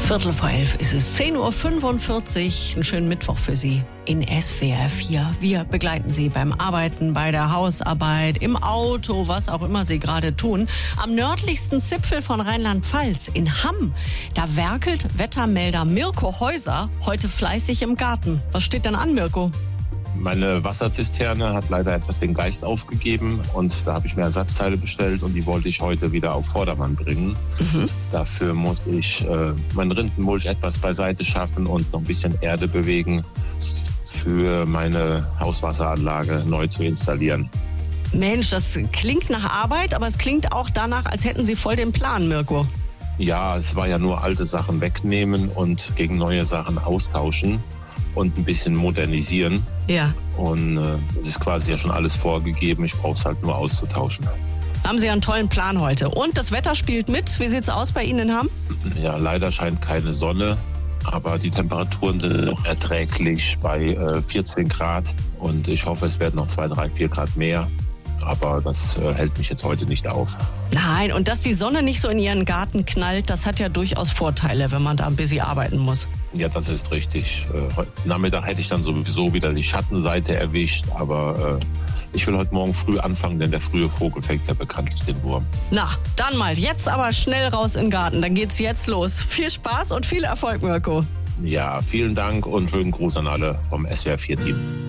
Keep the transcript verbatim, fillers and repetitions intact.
Viertel vor elf ist es, zehn Uhr fünfundvierzig. Einen schönen Mittwoch für Sie in S W R vier. Wir begleiten Sie beim Arbeiten, bei der Hausarbeit, im Auto, was auch immer Sie gerade tun. Am nördlichsten Zipfel von Rheinland-Pfalz, in Hamm, da werkelt Wettermelder Mirko Häuser heute fleißig im Garten. Was steht denn an, Mirko? Meine Wasserzisterne hat leider etwas den Geist aufgegeben und da habe ich mir Ersatzteile bestellt und die wollte ich heute wieder auf Vordermann bringen. Mhm. Dafür muss ich äh, meinen Rindenmulch etwas beiseite schaffen und noch ein bisschen Erde bewegen, für meine Hauswasseranlage neu zu installieren. Mensch, das klingt nach Arbeit, aber es klingt auch danach, als hätten Sie voll den Plan, Mirko. Ja, es war ja nur alte Sachen wegnehmen und gegen neue Sachen austauschen und ein bisschen modernisieren. Ja. Und äh, es ist quasi ja schon alles vorgegeben, ich brauche es halt nur auszutauschen. Haben Sie einen tollen Plan heute. Und das Wetter spielt mit. Wie sieht's aus bei Ihnen in Hamm? Ja, leider scheint keine Sonne, aber die Temperaturen sind noch erträglich bei äh, vierzehn Grad. Und ich hoffe, es werden noch zwei, drei, vier Grad mehr. Aber das äh, hält mich jetzt heute nicht auf. Nein, und dass die Sonne nicht so in Ihren Garten knallt, das hat ja durchaus Vorteile, wenn man da ein bisschen arbeiten muss. Ja, das ist richtig. Äh, heute Nachmittag hätte ich dann sowieso wieder die Schattenseite erwischt, aber äh, ich will heute Morgen früh anfangen, denn der frühe Vogel fängt ja bekanntlich den Wurm. Na, dann mal. Jetzt aber schnell raus in den Garten, dann geht's jetzt los. Viel Spaß und viel Erfolg, Mirko. Ja, vielen Dank und schönen Gruß an alle vom S W R vier Team.